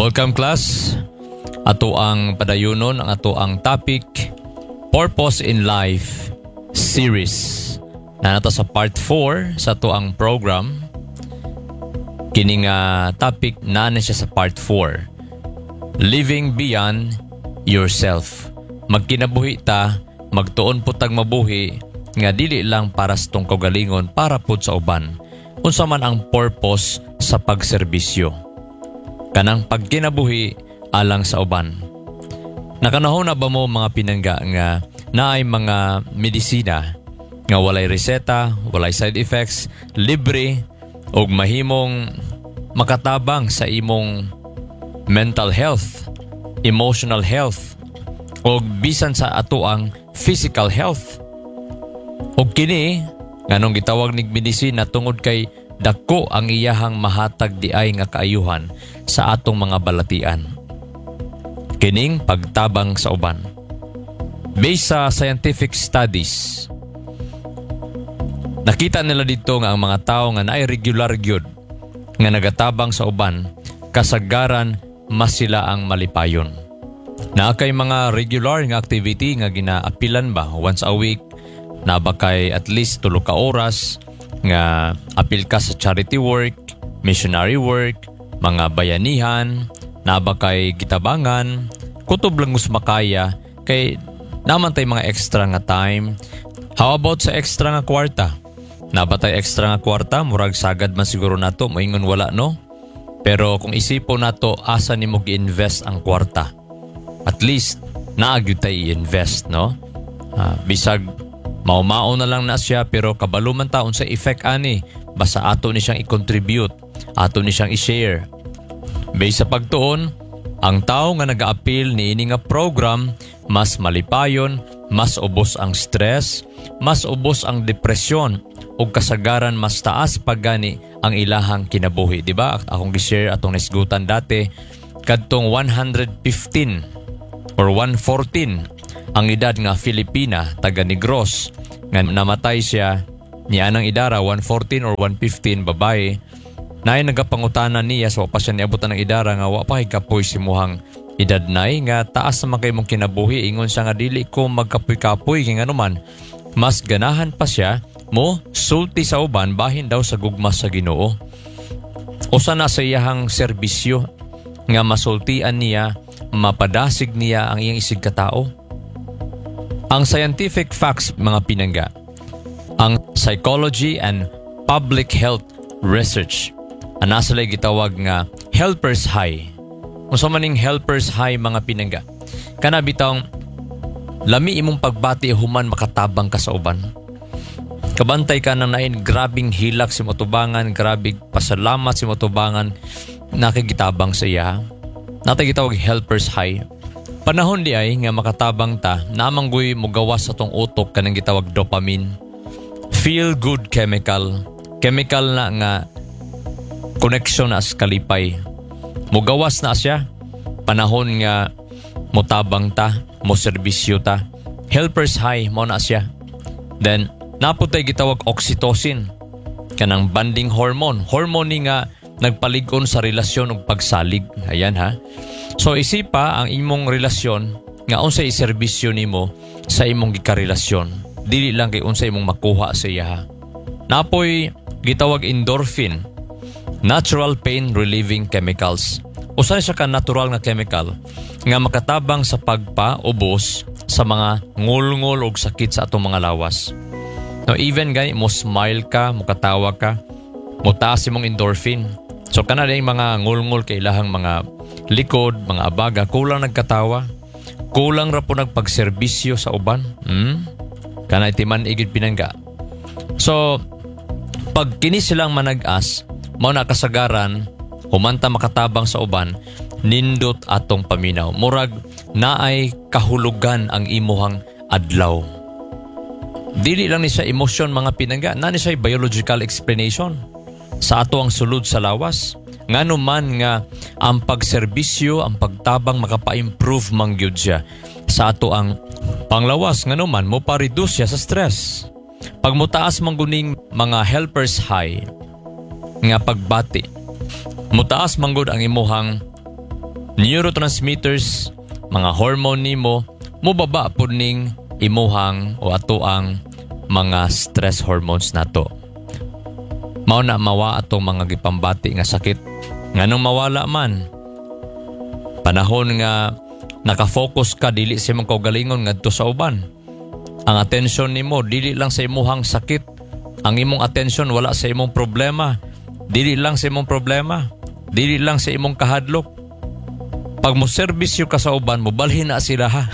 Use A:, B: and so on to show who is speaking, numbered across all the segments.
A: Welcome class. Ato ang padayunon ang ato ang topic Purpose in Life series. Na nato sa part 4 sa ato ang program. Kining topic na siya sa part 4. Living beyond yourself. Magkinabuhi ta, magtuon putag mabuhi nga dili lang para sa tong kaugalingon para pud sa uban. Unsa man ang purpose sa pagserbisyo. Kanang pagkinabuhi alang sa uban. Nakanahon na ba mo mga pinangga nga naay mga medisina nga walay reseta, walay side effects, libre og mahimong makatabang sa imong mental health, emotional health og bisan sa atoang physical health. Og kini nganong gitawag nig medisina tungod kay dako ang iyahang mahatag diay nga kaayuhan sa atong mga balatian. Kining pagtabang sa uban. Based sa scientific studies, nakita nila dito nga ang mga tao nga naay regular gyud nga nagatabang sa uban, kasagaran mas sila ang malipayon. Naakay mga regular nga activity nga ginaapilan ba once a week, na ba kay at least 3 ka oras nga apil ka sa charity work, missionary work, mga bayanihan, na ba kay gitabangan, kutob lang mus makaya, kay naman tay mga extra nga time. How about sa extra nga kwarta? Nabatay extra nga kwarta, murag sagad man siguro nato, moingon wala no? Pero kung isipon nato, asa nimo gi-invest ang kwarta? At least, naagyud tay i-invest, no? Bisag, mao-mao na lang na siya, pero kabalo man taon sa effect ani, basta ato ni siyang i-contribute, ato ni siyang i-share. Based sa pagtuon, ang tao nga nag-a-appeal ni ini nga program, mas malipayon, mas ubos ang stress, mas ubos ang depresyon, ug kasagaran mas taas pagani ang ilahang kinabuhi, di ba? Akong gi-share atong nisgutan dati kadtong 115 or 114 ang edad nga Filipina taga Negros nga namatay siya ni anang idara 114 or 115 babae. Naay nagapangutanan niya so pa siya niabutan ng idara nga wa pa kapoy si muhang edad nay nga taas naman kay mong kinabuhi, ingon siya nga dili ko magkapoy-kapoy kay nganuman mas ganahan pa siya mo sulti sa uban bahin daw sa gugma sa Ginoo. Usa na sa iyahang serbisyo nga masultian niya, mapadasig niya ang iyang isig katao. Ang scientific facts mga pinangga, ang psychology and public health research, anasalay gitawag nga helpers high. Unsa maning helpers high mga pinangga? Kana bitawng lami imong pagbati human makatabang ka sa uban. Kabantay ka nang nain grabing hilak si motubangan, grabing pasalamat si motubangan, nakigitabang sa iya. Natay gitawag helpers high. Panahon di ay nga makatabang ta, namanggoy mo gawas sa tong utok kanang gitawag dopamine. Feel good chemical. Chemical na nga connection na sa kalipay. Mugawas na siya. Panahon nga motabang ta, mo serbisyo ta. Helpers high mo na siya. Then naputay gitawag oxytocin, kanang bonding hormone. Hormone ni nga nagpalig-on sa relasyon ug pagsalig. Ayan ha. So isipa ang imong relasyon nga unsay serbisyo nimo sa imong gikarelasyon. Dili lang kay unsay imong makuha sa iya ha. Napoy gitawag endorphin, natural pain relieving chemicals. Usa siya ka natural nga chemical nga makatabang sa pagpaubos sa mga ngulngol ug sakit sa atong mga lawas. No, even gani mo smile ka, mo katawa ka, mo taas imong endorphin. So kana yung mga ngulngol kay ilahang mga likod, mga abaga, kulang nagkatawa, kulang ra po nagpagserbisyo sa uban. Kana itiman igid pinangga. So pag kini silang manag-as, mao na kasagaran humanta makatabang sa uban, nindot atong paminaw. Murag naay kahulugan ang imuhang adlaw. Dili lang ni siya emosyon mga pinangga, na ni siya biological explanation sa ato ang sulod sa lawas. Ngano man nga ang pagserbisyo, ang pagtabang makapa-improve man gyud siya sa ato ang panglawas. Ngano man mo pa-reduce siya sa stress. Pag mutaas man guning mga helpers high nga pagbati, mutaas man gud ang imuhang neurotransmitters, mga hormone nimo, mubaba po ning imuhang o atoang mga stress hormones nato. Mao na mawa atong mga gipambati nga sakit. Nganong mawala man, panahon nga nakafocus ka dili sa imong kaugalingon ngadto sa uban. Ang atensyon nimo dili lang sa imuhang sakit. Ang imong atensyon wala sa imong problema. Dili lang sa imong problema. Dili lang sa imong kahadlok. Pag mo serbisyo ka sa uban, mobalhin na sila ha.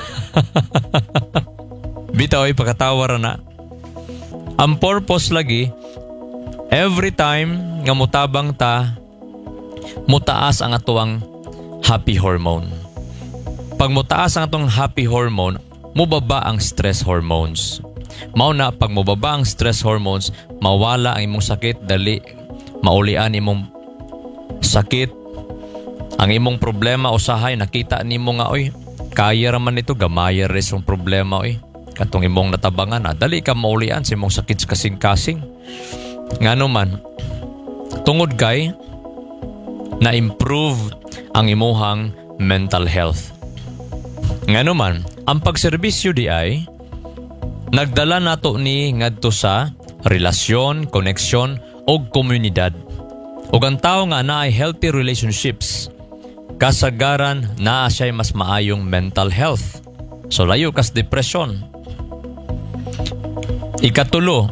A: Bitaw ay pagkatawar na. Ang purpose lagi, every time nga mutabang ta, mutaas ang atuang happy hormone. Pag mutaas ang atong happy hormone, mubaba ang stress hormones. Mao na pag mubaba ang stress hormones, mawala ang imong sakit, dali maulian imong sakit. Ang imong problema usahay nakita nimo nga oy, kaya raman nito gamaya res ang problema oy. Katong imong natabangan na dali ka maulian sa imong sakit kasing-kasing. Ngano man tungod kay na improve ang imuhang mental health. Ngano man ang pagserbisyo di ay nagdala nato ni ngadto sa relasyon, koneksyon o komunidad. Ug ang tao nga naay healthy relationships, kasagaran naa siya mas maayong mental health. So layo kas depresyon. Ikatulo,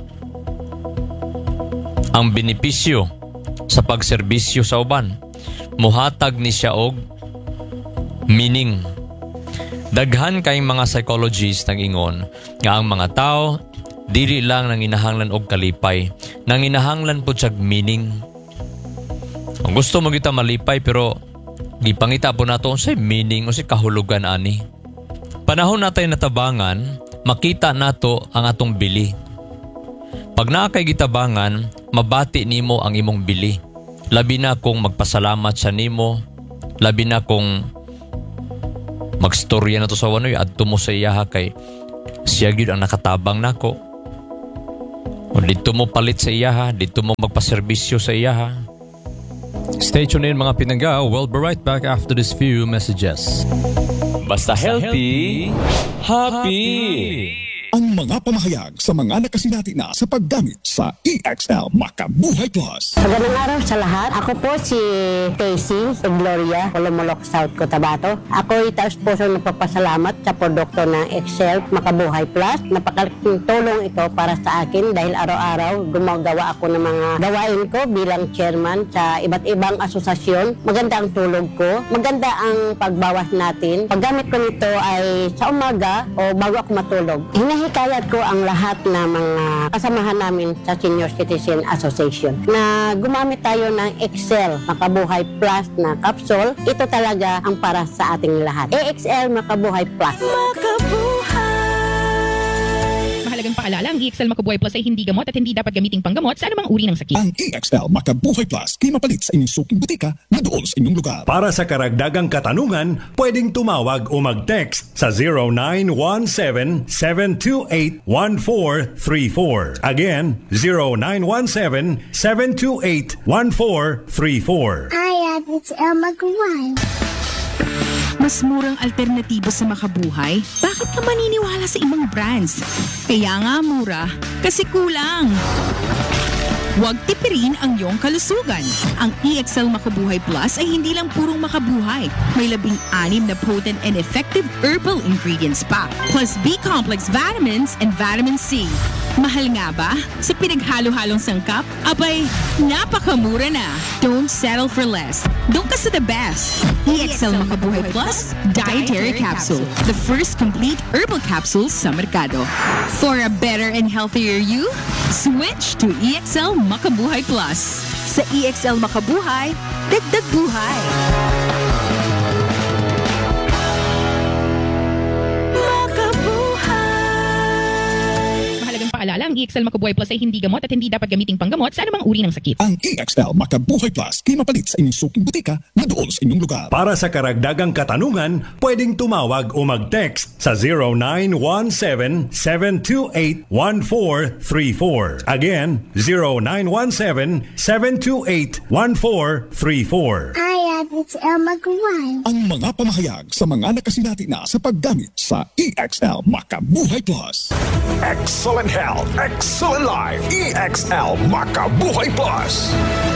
A: ang benepisyo sa pagserbisyo sa uban. Muhatag ni siya og meaning. Daghan kayong mga psychologists nang ingon nga ang mga tao dili lang nanginahanglan og kalipay, nanginahanglan pud siya meaning. Ang gusto mo kita malipay pero gipangita po nato unsay meaning unsay kahulugan ani. Panahon natay natabangan, makita nato ang atong bili. Pag naa kay gitabangan, mabati nimo ang imong bili. Labi na kung magpasalamat sa nimo, labi na kung magstorya na to sa wanoy adto mo sa iyaha kay siya gyud ang nakatabang nako. O dito mo palit sa iyaha, dito mo magpaserbisyo sa iyaha. Stay tuned in mga pinangga. We'll be right back after this few messages. Basta healthy, happy!
B: Ang mga pamahayag sa mga nakasinati na sa paggamit sa EXL Makabuhay Plus.
C: Magandang araw sa lahat. Ako po si Stacy Gloria, Olomolok, South Cotabato. Ako ay taus-puso nagpapasalamat sa produkto ng EXL Makabuhay Plus. Napakalaking tulong ito para sa akin dahil araw-araw gumagawa ako ng mga gawain ko bilang chairman sa iba't ibang asosasyon. Maganda ang tulog ko. Maganda ang pagbawas natin. Paggamit ko nito ay sa umaga o bago ako matulog. Hinahikayat ko ang lahat na mga kasamahan namin sa Senior Citizen Association na gumamit tayo ng EXL Makabuhay Plus na capsule. Ito talaga ang para sa ating lahat. EXL Makabuhay Plus.
D: Mahalagang paalala, ang EXL Makabuhay Plus ay hindi gamot at hindi dapat gamiting panggamot sa anumang uri ng sakit.
B: Ang EXL Makabuhay Plus ay mapalit sa inyong suking butika na doon sa inyong lugar.
E: Para sa karagdagang katanungan, pwedeng tumawag o mag-text sa 0917-728-1434. Again, 0917-728-1434.
F: Hi, it's Elma Gawai.
D: Mas murang alternatibo sa makabuhay? Bakit ka maniniwala sa ibang brands? Kaya nga mura, kasi kulang. Huwag tipirin ang iyong kalusugan. Ang EXL Makabuhay Plus ay hindi lang purong makabuhay. May 16 na potent and effective herbal ingredients pa. Plus B-complex vitamins and vitamin C. Mahal nga ba? Sa pinaghalo-halong sangkap? Abay, napakamura na. Don't settle for less. Doon ka sa the best. EXL Makabuhay Plus Dietary Capsule. The first complete herbal capsule sa merkado. For a better and healthier you, switch to EXL Makabuhay Plus. Sa EXL Makabuhay, dagdag buhay. Mahalagang paalala, ang EXL Makabuhay Plus ay hindi gamot at hindi dapat gamiting panggamot sa anumang uri ng sakit.
B: Ang EXL Makabuhay Plus ay mapalit sa inyong suking butika na doon sa inyong lugar.
E: Para sa karagdagang katanungan, pwedeng tumawag o mag-text sa 0917-728-1434. Again, 0917-728-1434.
F: Hi, it's Elma Kawaii.
B: Ang mga pamahayag sa mga nakasinati na sa paggamit sa EXL Makabuhay Plus. Excellent health, excellent life. EXL Makabuhay Plus.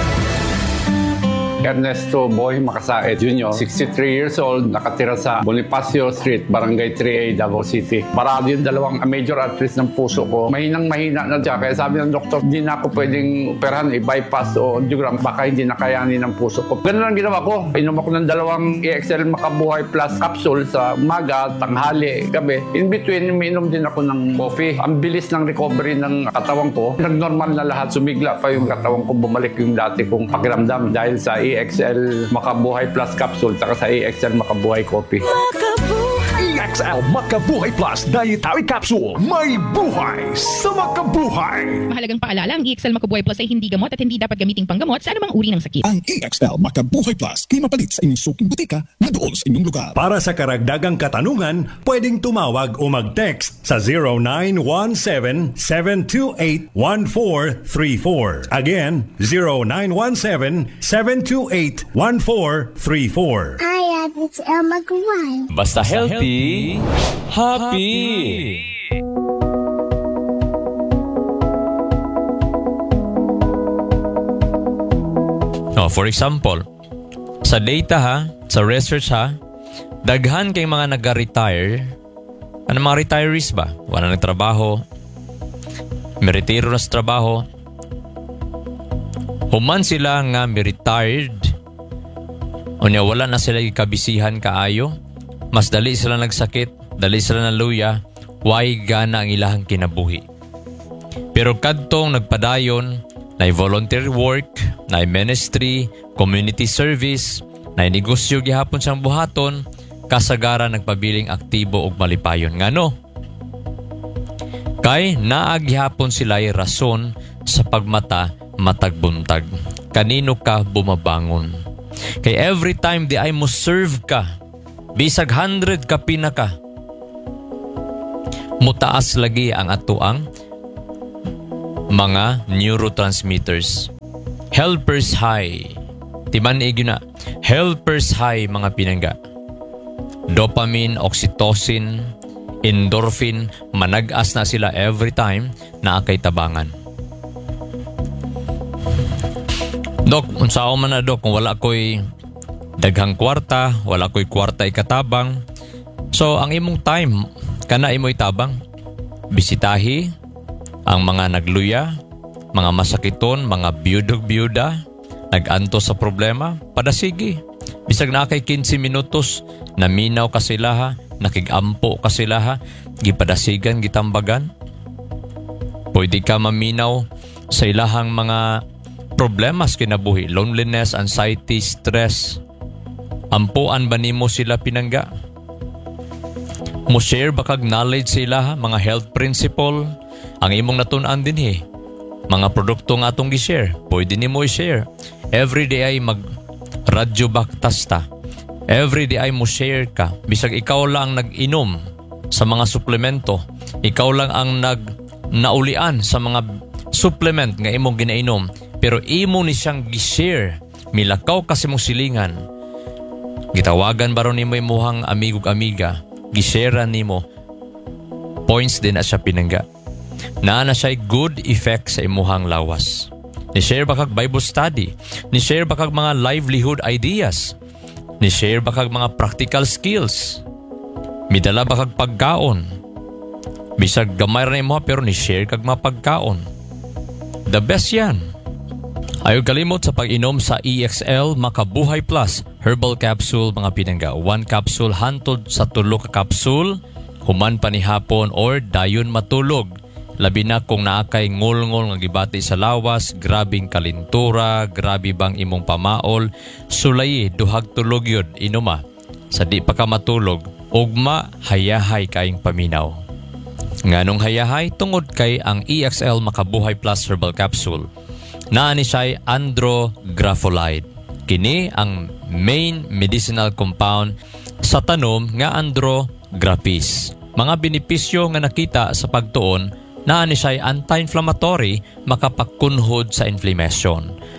G: Ernesto Boy Makasait Jr., 63 years old, nakatira sa Bonifacio Street, Barangay 3A, Davao City. Parado yung dalawang major arteries ng puso ko. Mahinang-mahina na siya. Kaya sabi ng doktor, hindi na ako pwedeng operahan, i-bypass o angiogram. Baka hindi nakayanin ng puso ko. Ganun ang ginawa ko. Inom ako ng dalawang EXL Makabuhay Plus capsule sa umaga, tanghali, gabi. In between, umiinom din ako ng coffee. Ang bilis ng recovery ng katawan ko. Nag-normal na lahat. Sumigla pa yung katawan ko. Bumalik yung dati kong pakiramdam dahil sa EXL Makabuhay Plus capsule saka sa EXL Makabuhay Coffee.
B: EXL Makabuhay Plus Dietary Capsule. May buhay sa makabuhay.
H: Mahalagang paalala, ang EXL Makabuhay Plus ay hindi gamot at hindi dapat gamiting panggamot sa anumang uri ng sakit.
B: Ang EXL Makabuhay Plus ay mapalit sa inyong suking butika na doon sa inyong lugar.
E: Para sa karagdagang katanungan, pwedeng tumawag o mag-text sa 0917-728-1434. Again, 0917-728-1434.
F: Hi, it's Elma Kawaii.
A: Basta healthy, happy! For example, sa data ha, sa research ha, daghan kay mga nag-retire. Ano mga retirees ba? Wala nagtrabaho, may retiro na sa trabaho. Human sila nga may retired, o niya wala na sila ikabisihan kaayo, mas dali sila nagsakit, dali sila naluya, why gana ang ilahang kinabuhi. Pero kadtong nagpadayon, na volunteer work, na ministry, community service, na negosyo gihapon siyang buhaton, kasagara nagpabiling aktibo og malipayon. Ngano? Kay naaghihapon sila'y rason sa pagmata matagbuntag. Kanino ka bumabangon? Kay every time di ay mo serve ka, bisag 100 ka pinaka, mutaas lagi ang atuang mga neurotransmitters. Helpers high. Timan igyo na. Helpers high mga pinangga. Dopamine, oxytocin, endorphin, manag-as na sila every time na akay tabangan. Dok, unsao man na dok, kung wala ko'y daghang kwarta, wala ko'y kwarta ikatabang. So, ang imong time, kana imo'y tabang. Bisitahi ang mga nagluya, mga masakiton, mga biyudog-biyuda, nag-anto sa problema, padasigi. Bisag na kay 15 minutos, naminaw ka sila ha, nakigampo ka sila ha, gipadasigan, gitambagan. Pwede ka maminaw sa ilahang mga problemas kinabuhi, loneliness, anxiety, stress. Ampuan ba nimo sila pinangga? Mo share ba kag knowledge sila ha, mga health principle, ang imong natun-an din he. Mga produkto nga atong gi-share, pwede nimo i-share. Everyday ay mag-radyo baktasta. Everyday ay mo share ka. Bisag ikaw lang nag-inom sa mga suplemento. Ikaw lang ang naulian sa mga supplement nga imong ginainom. Pero imo ni siyang gi-share. Milakaw kasi mong silingan. Gitawagan ba ron nimo imuhang amigog-amiga. Gi-sharean nimo. Points din na siya pinangga. Na siya'y good effect sa imuhang lawas. Ni-share ba kag Bible study? Ni-share ba kag mga livelihood ideas? Ni-share ba kag mga practical skills? Midala ba kag pagkaon? Bisag gamay rin mo pero ni-share kag mga pagkaon. The best yan. Ayaw kalimot sa pag-inom sa EXL Makabuhay Plus Herbal Capsule mga pinangga. 1 capsule hantod sa 3 ka capsule, human panihapon or dayon matulog. Labi na kung naakay ngol-ngol nga gibati sa lawas, grabing kalintura, grabe bang imong pamaol, sulayi duhag tulog yun, inuma. Sa di pa ka matulog, ugma hayahay kaing paminaw. Nganong hayahay, tungod kay ang EXL Makabuhay Plus Herbal Capsule. Naani siya'y andrographolides. Kini ang main medicinal compound sa tanom nga andrographis. Mga benepisyo nga nakita sa pagtuon, naani siya'y anti-inflammatory, makapagkunhod sa inflammation.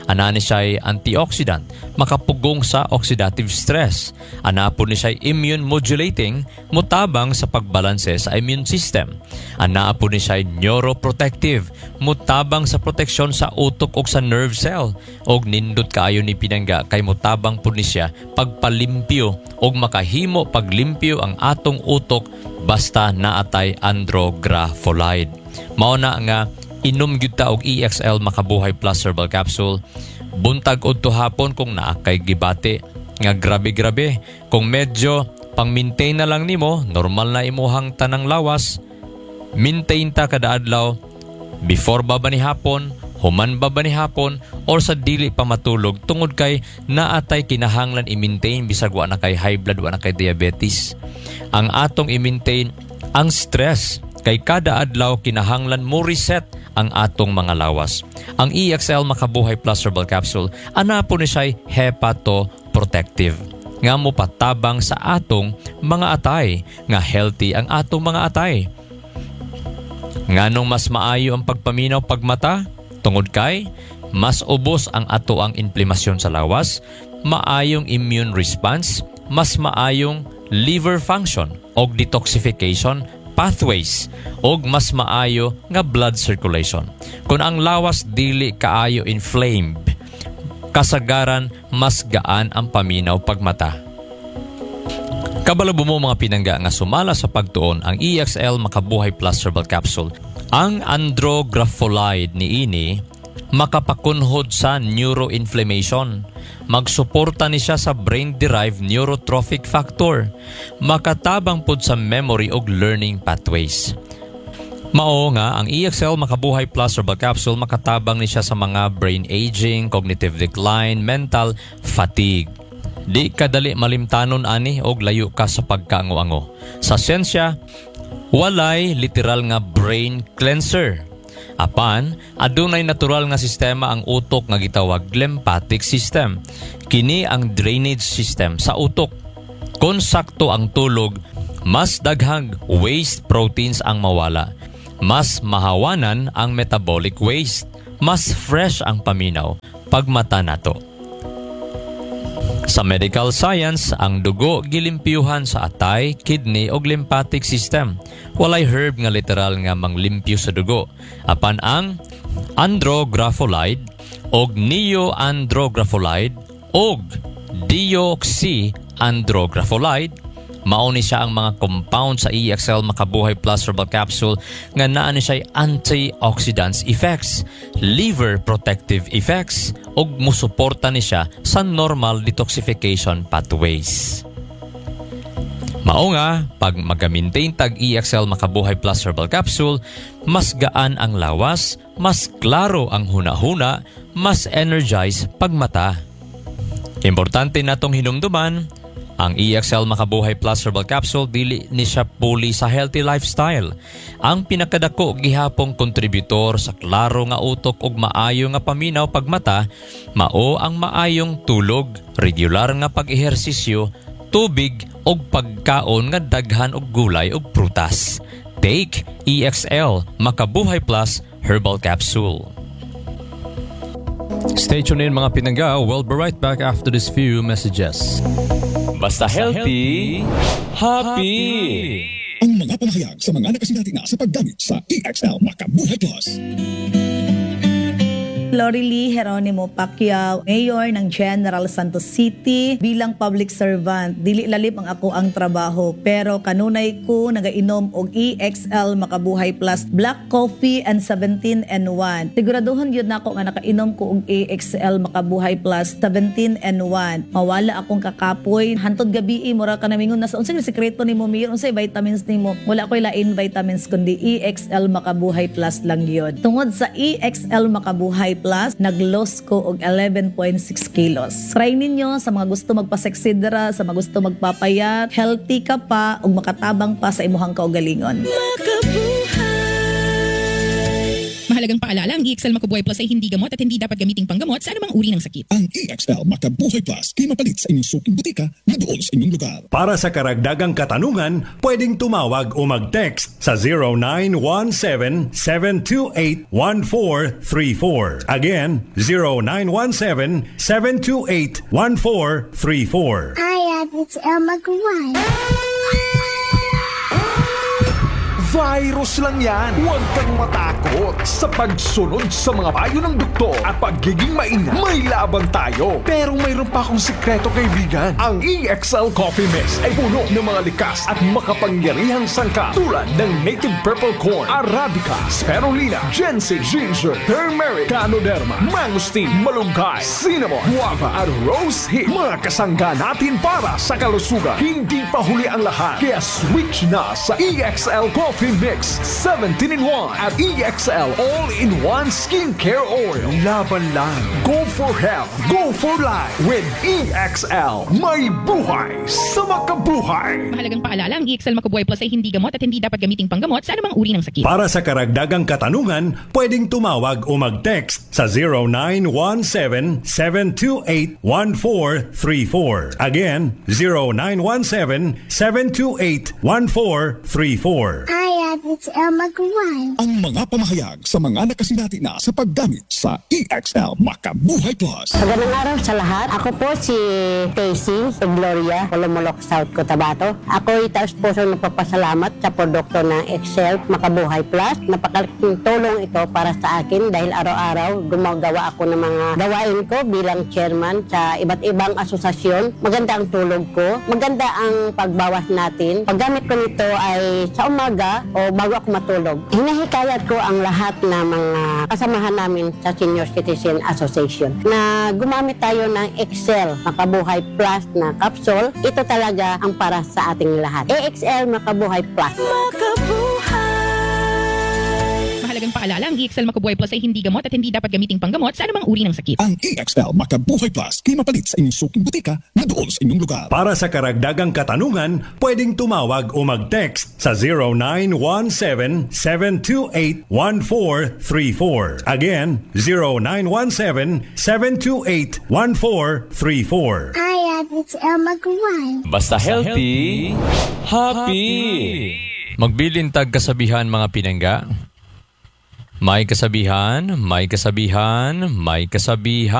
A: Ana ni siya antioxidant, makapugong sa oxidative stress. Ana po ni siya immune modulating, mutabang sa pagbalanse sa immune system. Ana po ni siya neuroprotective, mutabang sa proteksyon sa utok o sa nerve cell. Og nindot kaayo ni pinangga kay mutabang po ni siya pagpalimpyo og makahimo paglimpyo ang atong utok basta naatay andrografolide. Mao na nga inom gyud ta og EXL Makabuhay Plus Herbal Capsule buntag udto hapon kung naa kay gibati nga grabe-grabe. Kung medyo pang-maintain na lang nimo, normal na imuhang tanang lawas, maintain ta kada adlaw before baba ni hapon, human baba ni hapon, or sa dili pa matulog tungod kay naatay kinahanglan i-maintain bisag wa na kay high blood, wa na kay diabetes. Ang atong i-maintain ang stress kay kada adlaw kinahanglan mo reset ang atong mga lawas. Ang EXL Makabuhay Plus Herbal Capsule ana po ni siya hepatoprotective nga mo patabang sa atong mga atay, nga healthy ang atong mga atay. Nganong mas maayo ang pagpaminaw pagmata tungod kay mas ubos ang ato ang inflamasyon sa lawas, maayong immune response, mas maayong liver function o detoxification pathways, og mas maayo nga blood circulation. Kung ang lawas dili kaayo inflamed, kasagaran mas gaan ang paminaw pagmata. Kabalabo mo mga pinangga nga sumala sa pagtuon ang EXL Makabuhay Plus Herbal Capsule. Ang andrografolide niini makapakunhod sa neuroinflammation. Magsuporta ni siya sa brain-derived neurotrophic factor. Makatabang pod sa memory ug learning pathways. Mao nga ang EXL Makabuhay Plus Herbal Capsule makatabang ni siya sa mga brain aging, cognitive decline, mental fatigue. Di kadali malimtanon ani og layo ka sa pagkaango-ango. Sa siyensya, walay literal nga brain cleanser. Apan, adunay natural nga sistema ang utok nga gitawag lymphatic system. Kini ang drainage system sa utok. Kung sakto ang tulog, mas daghang waste proteins ang mawala. Mas mahawanan ang metabolic waste. Mas fresh ang paminaw pagmata nato. Sa medical science, ang dugo gilimpyuhan sa atay, kidney ug lymphatic system. Walay herb nga literal nga manglimpyo sa dugo. Apan ang andrografolide og neoandrografolide og deoxyandrografolide mao ni siya ang mga compound sa EXL Makabuhay Plus Herbal Capsule nga naa ni siya antioxidants effects, liver protective effects ug musuporta ni siya sa normal detoxification pathways. Mao nga, pag mag-maintain tag EXL Makabuhay Plus Herbal Capsule, mas gaan ang lawas, mas klaro ang huna-huna, mas energize pagmata. Importante natong hinumduman, ang EXL Makabuhay Plus Herbal Capsule dili ni siya puli sa healthy lifestyle. Ang pinakadako gihapong kontributor sa klaro nga utok ug maayo nga paminaw pagmata mao ang maayong tulog, regular nga pag-ehersisyo, tubig ug pagkaon nga daghan og gulay ug prutas. Take EXL Makabuhay Plus Herbal Capsule. Stay tuned in mga pinangga. We'll be right back after these few messages. Basta healthy, happy!
B: Ang mga pamahayag sa mga nakasinati na sa paggamit sa EXL Makabuhay Plus.
I: Lorely Geronimo Pacquiao, Mayor ng General Santos City. Bilang public servant, dili lalim ang ako ang trabaho, pero kanunay ko nagainom og EXL Makabuhay Plus Black Coffee and 17-in-1. Siguraduhan yun na ako nga nakainom ko og EXL Makabuhay Plus 17-in-1. Mawala akong kakapoy. Hantod gabi, mura ka namingon na sa unsay sikreto nimo, Mayor, unsay vitamins nimo. Wala ko'y lain vitamins kundi EXL Makabuhay Plus lang yun. Tungod sa EXL Makabuhay Plus, nag-loss ko og 11.6 kilos. Try ninyo sa mga gusto magpaseksidra, sa mga gusto magpapayat, healthy ka pa ug makatabang pa sa imuhang kaugalingon.
H: Mahalagang paalala, ang EXL Makabuhay Plus ay hindi gamot at hindi dapat gamiting panggamot sa anumang uri ng sakit.
B: Ang EXL Makabuhay Plus, kimapalit sa inyong suking butika na doon sa inyong lugar.
E: Para sa karagdagang katanungan, pwedeng tumawag o mag-text sa 0917-728-1434. Again, 0917-728-1434.
F: Hi, it's Elma Kawan.
B: Virus lang yan. Huwag kang matakot sa pagsunod sa mga payo ng doktor at pagiging maingat. May laban tayo. Pero mayroon pa akong sikreto, kaibigan. Ang EXL Coffee Mix ay puno ng mga likas at makapangyarihang sangkap tulad ng native purple corn, arabica, spirulina, ginseng, ginger, turmeric, ganoderma, mangosteen, malunggay, cinnamon, guava at rose hip. Mga kasangga natin para sa kalusugan. Hindi pa huli ang lahat. Kaya switch na sa EXL Coffee Mix 17-in-1 at EXL All-in-1 Skincare Oil. Laban lang. Go for health. Go for life with EXL. May buhay sa makabuhay.
H: Mahalagang paalala, ang EXL Makabuhay Plus ay hindi gamot at hindi dapat gamiting panggamot sa anumang uri ng sakit.
E: Para sa karagdagang katanungan, pwedeng tumawag o mag-text sa 0917-728-1434. Again, 0917-728-1434.
F: Hi, it's Elma Kawan.
B: Ang mga pamahayag sa mga nakasinati na sa paggamit sa EXL Makabuhay Plus.
C: Magandang araw sa lahat. Ako po si Stacy Gloria, Olomolok, South Cotabato. Ako ay taos puso nagpapasalamat sa produkto ng Excel Makabuhay Plus. Napakalaking tulong ito para sa akin dahil araw-araw gumagawa ako ng mga gawain ko bilang chairman sa iba't ibang asosasyon. Maganda ang tulog ko. Maganda ang pagbawas natin. Paggamit ko nito ay sa umaga o bago ako matulog. Hinahikayat ko ang lahat ng mga kasamahan namin sa Senior Citizen Association na gumamit tayo ng Excel Makabuhay Plus na capsule. Ito talaga ang para sa ating lahat. EXL Makabuhay Plus.
H: Mahalagang paalala, ang EXL Makabuhay Plus ay hindi gamot at hindi dapat gamiting panggamot sa anumang uri ng sakit.
B: Ang EXL Makabuhay Plus, kimapalit sa inyong suking butika na doon sa inyong lugar.
E: Para sa karagdagang katanungan, pwedeng tumawag o mag-text sa 0917-728-1434. Again, 0917-728-1434.
F: Hi, it's Elma Kawan.
A: Basta healthy, happy. Magbilintag kasabihan mga pinangga. May kasabihan, may kasabihan, may kasabihan.